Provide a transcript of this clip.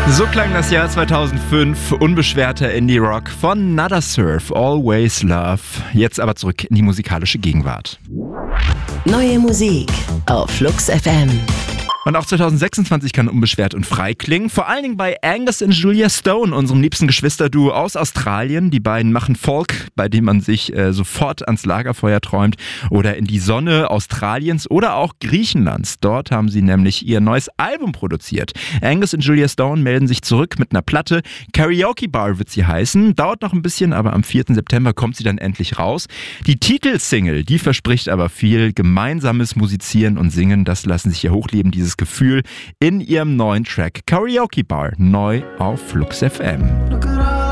So klang das Jahr 2005, unbeschwerter Indie-Rock von Nada Surf, Always Love. Jetzt aber zurück in die musikalische Gegenwart. Neue Musik auf Flux FM. Und auch 2026 kann unbeschwert und frei klingen. Vor allen Dingen bei Angus und Julia Stone, unserem liebsten Geschwisterduo aus Australien. Die beiden machen Folk, bei dem man sich sofort ans Lagerfeuer träumt. Oder in die Sonne Australiens oder auch Griechenlands. Dort haben sie nämlich ihr neues Album produziert. Angus und Julia Stone melden sich zurück mit einer Platte. Karaoke Bar wird sie heißen. Dauert noch ein bisschen, aber am 4. September kommt sie dann endlich raus. Die Titelsingle, die verspricht aber viel. Gemeinsames Musizieren und Singen, das lassen sich hier hochleben, dieses Gefühl in ihrem neuen Track Karaoke Bar, neu auf Flux FM.